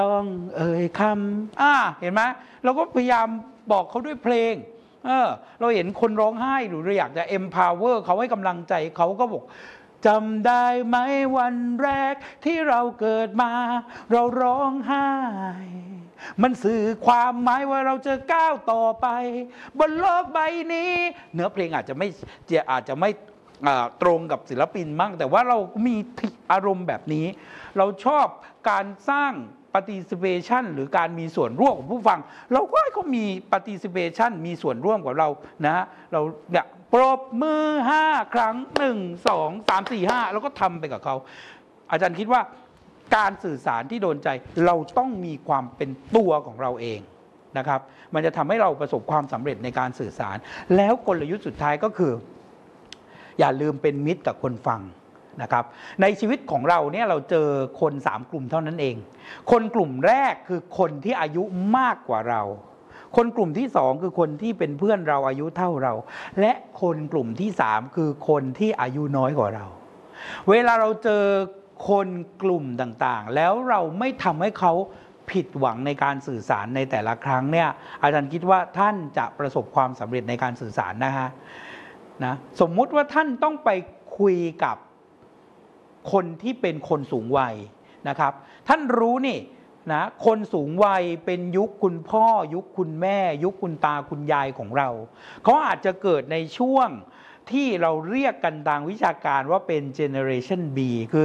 ต้องเอ่ยคำเห็นไหมเราก็พยายามบอกเขาด้วยเพลงเราเห็นคนร้องไห้หรือเราอยากจะ empower เขาให้กำลังใจเขาก็บอกจำได้ไหมวันแรกที่เราเกิดมาเราร้องไห้มันสื่อความหมายว่าเราจะก้าวต่อไปบนโลกใบนี้เนื้อเพลงอาจจะไม่ตรงกับศิลปินมั่งแต่ว่าเรามีอารมณ์แบบนี้เราชอบการสร้าง participation หรือการมีส่วนร่วมของผู้ฟังเราก็ให้เขามี participation มีส่วนร่วมกับเรานะเราเนี่ยปรบมือ5 ครั้ง1 2 3 4 5แล้วก็ทำไปกับเขาอาจารย์คิดว่าการสื่อสารที่โดนใจเราต้องมีความเป็นตัวของเราเองนะครับมันจะทำให้เราประสบความสำเร็จในการสื่อสารแล้วกลยุทธ์สุดท้ายก็คืออย่าลืมเป็นมิตรกับคนฟังนะครับในชีวิตของเราเนี่ยเราเจอคน3 กลุ่มเท่านั้นเองคนกลุ่มแรกคือคนที่อายุมากกว่าเราคนกลุ่มที่2คือคนที่เป็นเพื่อนเราอายุเท่าเราและคนกลุ่มที่3คือคนที่อายุน้อยกว่าเราเวลาเราเจอคนกลุ่มต่างๆแล้วเราไม่ทำให้เขาผิดหวังในการสื่อสารในแต่ละครั้งเนี่ยอาจารย์คิดว่าท่านจะประสบความสำเร็จในการสื่อสารนะสมมุติว่าท่านต้องไปคุยกับคนที่เป็นคนสูงวัยนะครับท่านรู้นี่นะคนสูงวัยเป็นยุคคุณพ่อยุคคุณแม่ยุคคุณตาคุณยายของเราเขาอาจจะเกิดในช่วงที่เราเรียกกันทางวิชาการว่าเป็น Generation B คือ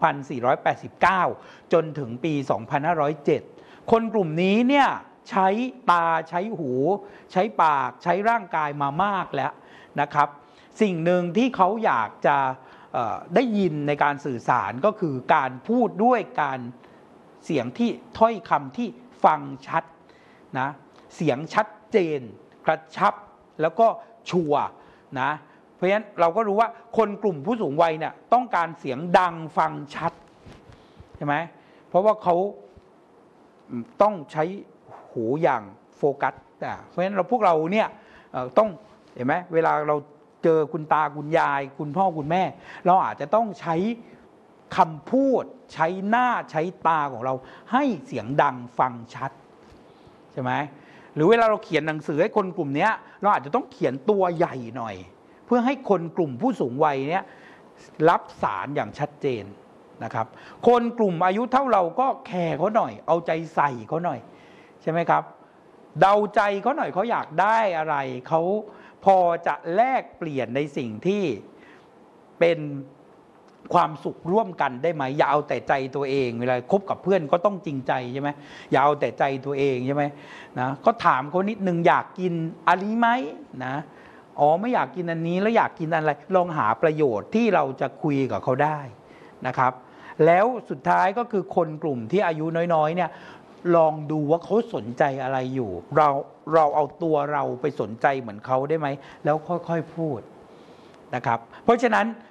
2489 จนถึงปี 2507 คนกลุ่มนี้เนี่ยใช้ตาใช้หูใช้ปากใช้ร่างกายมามากแล้วนะครับสิ่งหนึ่งที่เขาอยากจะได้ยินในการสื่อสารก็คือการพูดด้วยการเสียงที่ถ้อยคำที่ฟังชัดนะเสียงชัดเจนกระชับแล้วก็ชัวร์นะเพราะฉะนั้นเราก็รู้ว่าคนกลุ่มผู้สูงวัยเนี่ยต้องการเสียงดังฟังชัดใช่ไหมเพราะว่าเขาต้องใช้หูอย่างโฟกัสเพราะฉะนั้นพวกเราเนี่ยต้องเห็นไหมเวลาเราเจอคุณตาคุณยายคุณพ่อคุณแม่เราอาจจะต้องใช้คำพูดใช้หน้าใช้ตาของเราให้เสียงดังฟังชัดใช่ไหมหรือเวลาเราเขียนหนังสือให้คนกลุ่มนี้เราอาจจะต้องเขียนตัวใหญ่หน่อยเพื่อให้คนกลุ่มผู้สูงวัยเนี้ยรับสารอย่างชัดเจนนะครับคนกลุ่มอายุเท่าเราก็แคร์เขาหน่อยเอาใจใส่เขาหน่อยใช่ไหมครับเดาใจเขาหน่อยเขาอยากได้อะไรเขาพอจะแลกเปลี่ยนในสิ่งที่เป็นความสุขร่วมกันได้ไหมอย่าเอาแต่ใจตัวเองเวลาคบกับเพื่อนก็ต้องจริงใจใช่ไหมอย่าเอาแต่ใจตัวเองใช่ไหมนะก็ถามเขานิดนึงอยากกินอันนี้ไหมนะไม่อยากกินอันนี้แล้วอยากกินอะไรลองหาประโยชน์ที่เราจะคุยกับเขาได้นะครับแล้วสุดท้ายก็คือคนกลุ่มที่อายุน้อยๆเนี่ยลองดูว่าเขาสนใจอะไรอยู่เราเอาตัวเราไปสนใจเหมือนเขาได้ไหมแล้วค่อยๆพูดนะครับเพราะฉะนั้น